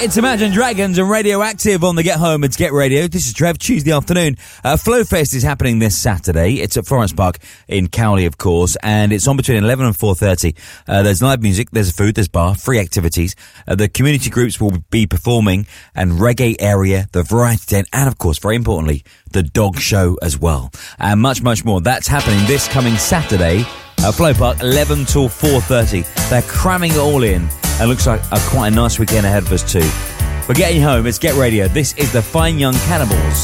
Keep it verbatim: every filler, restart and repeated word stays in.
It's Imagine Dragons and Radioactive on the Get Home. It's Get Radio. This is Trev, Tuesday afternoon. Uh, Flowfest is happening this Saturday. It's at Florence Park in Cowley, of course, and it's on between eleven and four thirty. Uh, there's live music, there's food, there's bar, free activities. Uh, the community groups will be performing, and reggae area, the variety tent, and of course, very importantly, the dog show as well. And much, much more. That's happening this coming Saturday at Flow Park, eleven till four thirty. They're cramming it all in. It looks like a quite a nice weekend ahead of us too. We're getting home. It's Get Radio. This is the Fine Young Cannibals.